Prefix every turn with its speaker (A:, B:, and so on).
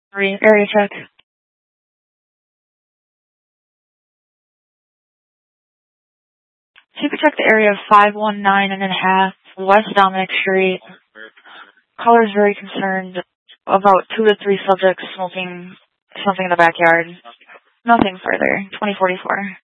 A: Area check. So you can check the area of 519.5 West Dominic Street. Caller is very concerned about 2 to 3 subjects smoking something in the backyard. Nothing further. 2044.